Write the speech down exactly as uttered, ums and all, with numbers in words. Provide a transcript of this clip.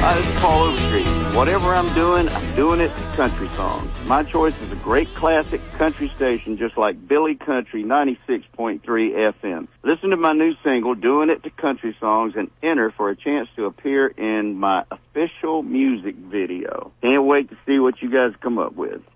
Hi, this is Paul Overstreet. Whatever I'm doing, I'm doing it to country songs. My choice is a great classic country station just like Billy Country ninety-six point three F M. Listen to my new single, Doing It to Country Songs, and enter for a chance to appear in my official music video. Can't wait to see what you guys come up with.